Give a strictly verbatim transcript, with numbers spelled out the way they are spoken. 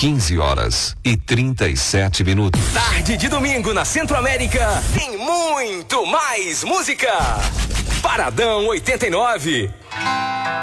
quinze horas e trinta e sete minutos. Tarde de domingo na Centro-América tem muito mais música. Paradão oitenta e nove.